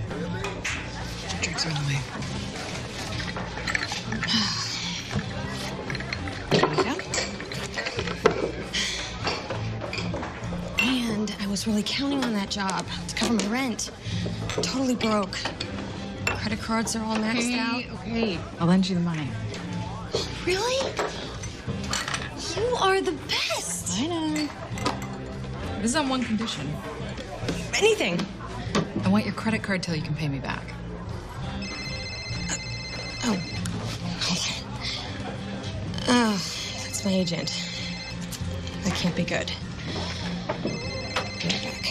Drinks are on the way. And I was really counting on that job to cover my rent. Totally broke. Credit cards are all maxed out. Okay, I'll lend you the money. Really? You are the best. I know. This is on one condition. Anything. I want your credit card till you can pay me back. Oh. Oh, that's my agent. That can't be good. Give it back.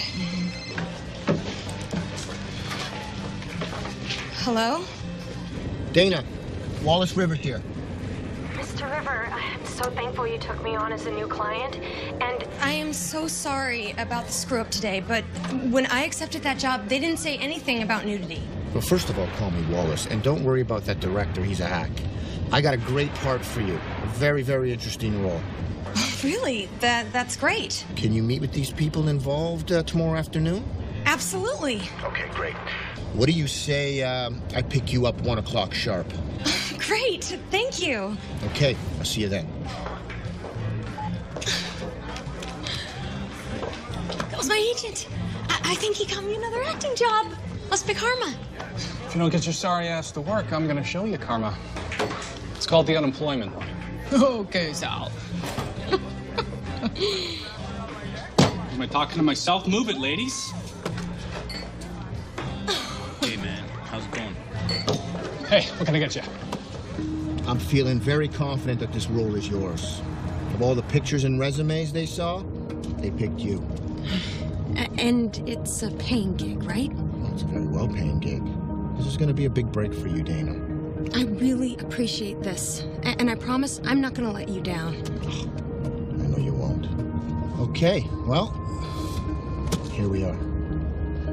Hello? Dana, Wallace River here. Mr. River, I'm so thankful you took me on as a new client, and I am so sorry about the screw-up today, but when I accepted that job, they didn't say anything about nudity. Well, first of all, call me Wallace, and don't worry about that director. He's a hack. I got a great part for you. A very, very interesting role. Really? That's great. Can you meet with these people involved tomorrow afternoon? Absolutely. Okay, great. What do you say I pick you up 1 o'clock sharp? Great. Thank you. Okay, I'll see you then. That was my agent. I think he got me another acting job. Must be karma. If you don't get your sorry ass to work, I'm gonna show you karma. It's called the unemployment line. Okay, Sal. Am I talking to myself? Move it, ladies. Hey, man. How's it going? Hey, what can I get you? I'm feeling very confident that this role is yours. Of all the pictures and resumes they saw, they picked you. And it's a paying gig, right? Well, it's a very well-paying gig. This is going to be a big break for you, Dana. I really appreciate this. And I promise I'm not going to let you down. I know you won't. Okay, well, here we are.